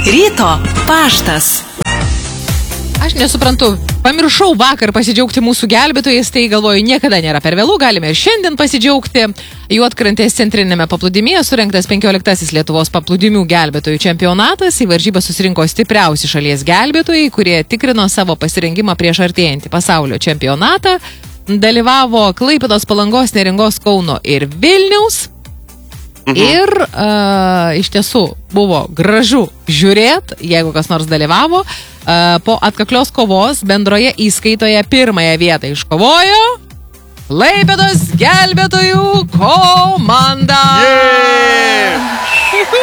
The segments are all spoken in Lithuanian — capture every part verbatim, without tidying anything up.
Ryto paštas. Aš nesuprantu, pamiršau vakar pasidžiaugti mūsų gelbėtojais, tai galvoju, niekada nėra per vėlų, galime ir šiandien pasidžiaugti. Juodkrantės centrinėme paplūdimyje surengtas penkioliktasis Lietuvos paplūdimių gelbėtojų čempionatas. Į varžybą susirinko stipriausi šalies gelbėtojai, kurie tikrino savo pasirengimą prieš artėjantį pasaulio čempionatą. Dalyvavo Klaipėdos, Palangos, Neringos, Kauno ir Vilniaus. Mhm. Ir uh, iš tiesų buvo gražu žiūrėt, jeigu kas nors dalyvavo. Uh, po atkaklios kovos bendroje įskaitoje pirmąją vietą iškovojo Klaipėdos gelbėtojų komanda. Yeah!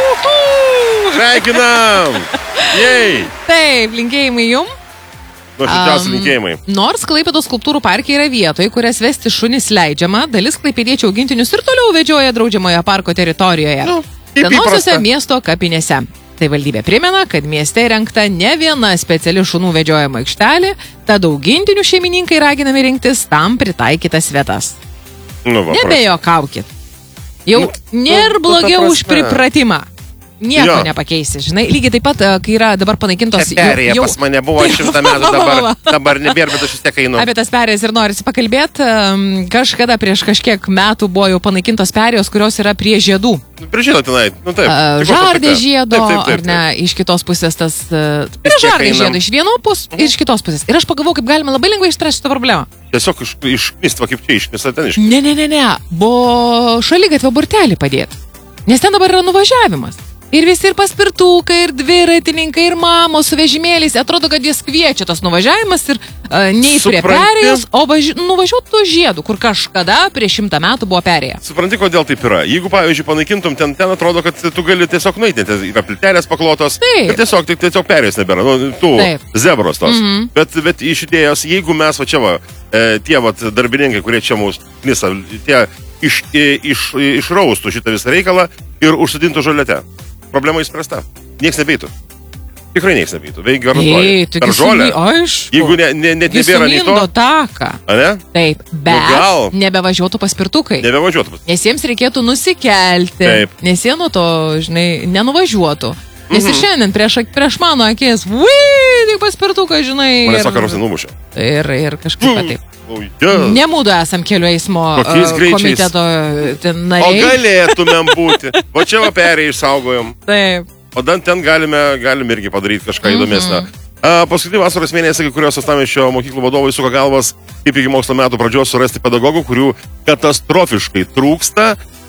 Sveikinam! Jej! Taip, linkėjimai jum. Nuoširdžiausi um, linkėjimai. Nors Klaipėdos skulptūrų parke yra vietoje, kurias vesti šunis leidžiama, dalis klaipėdiečių augintinius ir toliau vedžioja draudžiamoje parko teritorijoje. Nu, senosiuose miesto kapinėse. Tai valdybė primena, kad mieste įrengta ne viena speciali šunų vedžiojama aikštelė, tad augintinių šeimininkai raginami rinktis tam pritaikytas vietas. Nu, va, nebejokaukit. Jau nu, nėra blogiau už pripratimą. Nieko jo. Nepakeisi, žinai. Lygiai taip pat, kai yra dabar panaikintos... Čia perėja jau... pas mane buvo šimtą metų, dabar, dabar nebėr, bet aš vis tiek einu. Apie tas perėjas ir norisi pakalbėti. Kažkada prieš kažkiek metų buvo jau panaikintos perėjos, kurios yra prie žiedų. Prie žiedo tenai, nu taip. Uh, žardė žiedo, taip, taip, taip, taip. Ar ne, iš kitos pusės tas... Uh, prie žardė žiedo, iš vieno pus ir iš kitos pusės. Ir aš pagalvojau, kaip galima labai lengvai išspręsti šitą problemą. Tiesiog išknist, va kaip čia išknist, ten išknist. Ne, ne, ne, ne. Buvo šaligatvio burtelį padėti. Nes ten dabar yra nuvažiavimas. Ir visi ir paspirtukai, ir dviratininkai, ir mamos su vežimėliais. Atrodo, kad jis kviečia tas nuvažiavimas ir uh, neįs prie perėjos, o važi... nuvažiuotų žiedų, kur kažkada prieš šimtą metų buvo perėję. Supranti, kodėl taip yra? Jeigu, pavyzdžiui, panaikintum, ten, ten atrodo, kad tu gali tiesiog nueiti, yra plytelės paklotos. Taip. Ir tiesiog, tai, tiesiog perėjos nebėra. Nu, tų taip. Zebros tos. Mm-hmm. Bet, bet iš idėjos, jeigu mes, va čia va, e, tie va, darbininkai, kurie čia mūsų nisa, tie iš, iš, išraustų šitą visą reikalą ir užsidintų žolėte. Problema išspręsta. Nieks nebeitų. Tikrai nieks nebeitų. Veik garantuoju. Per žolę. Jeigu ne, ne, net nebėra nei to. Taką. A ne? Taip. Bet nu, nebevažiuotų paspirtukai. Nebevažiuotų paspirtukai. Nes jiems reikėtų nusikelti. Taip. Nes jie nuo to, žinai, nenuvažiuotų. Nes mm-hmm. ir šiandien prieš, prieš mano akės, vii, tik paspirtukai, žinai. Mane sakaros nenumušė. Ir, ir kažkaip taip. Oh, yeah. Nemūdu esam kelių eismo uh, komiteto nariai. O galėtumėm būti. O čia va perėjai išsaugojom. Taip. O dan ten galime, galime irgi padaryti kažką mm-hmm. įdomesnio. Uh, paskutinį vasaros mėnesį, kai kurios uostamiesčio mokyklų vadovai suka galvas, kaip iki mokslo metų pradžios surasti pedagogų, kurių katastrofiškai trūksta.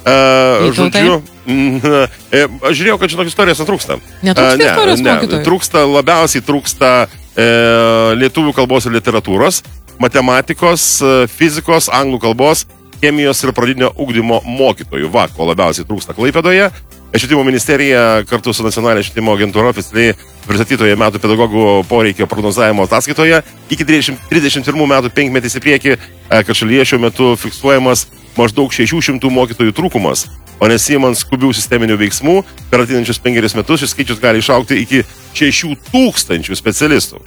Uh, žodžiu, mm, aš žiūrėjau, kad žinok, istorijos netrūksta. Netrūksta uh, ne, istorijos ne, mokytojų? Trūksta, labiausiai trūksta e, lietuvių kalbos ir literatūros, matematikos, fizikos, anglų kalbos, chemijos ir pradinio ugdymo mokytojų. Va, ko labiausiai trūksta Klaipėdoje. Švietimo ministerija kartu su nacionalinė švietimo agentūra oficialiai pristatytoje metų pedagogų poreikio prognozavimo ataskaitoje iki trisdešimt pirmų metų penkmetis į priekį, kad šalyje šiuo metu fiksuojamas maždaug šešių šimtų mokytojų trūkumas, o nesiimant skubių sisteminių veiksmų, per ateinančius penkerius metus šis skaičius gali išaugti iki šešių tūkstančių specialistų.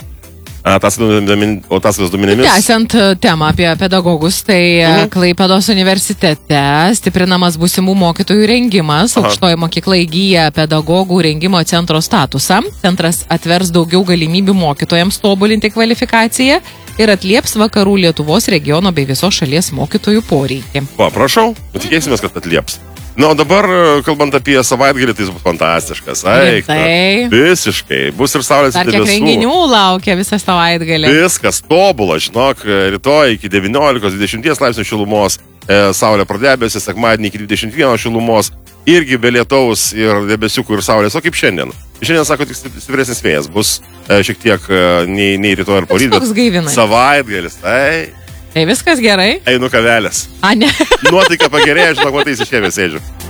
Ataskaitos duomenimis. Tęsiant temą apie pedagogus, tai uh-huh. Klaipėdos universitete stiprinamas būsimų mokytojų rengimas. Aha. Aukštoji mokykla įgyja pedagogų rengimo centro statusą. Centras atvers daugiau galimybių mokytojams tobulinti kvalifikaciją ir atlieps vakarų Lietuvos regiono bei visos šalies mokytojų poreikį. Va, prašau, tikėsimės, kad atlieps. Na, o dabar, kalbant apie savaitgalį, tai bus fantastiškas. Eik, visiškai. Bus ir saulės debesų. Dar kiek renginių laukia visą savaitgalį. Viskas tobula, žinok, rytoj iki devyniolikos dvidešimties laipsnių šilumos, e, saulė pradebėsi, sekmadienį iki dvidešimt vieno šilumos, irgi be lietaus ir debesiukų ir saulės, o kaip šiandien. Šiandien, sako, tik stipresnis vėjas, bus e, šiek tiek e, nei, nei rytoj ar poryt, bet savaitgalis, tai... Tai viskas gerai? Einu kavelės. A, ne. Nuotaika pagerėja, žinok, matai, išėmė sėdžiu.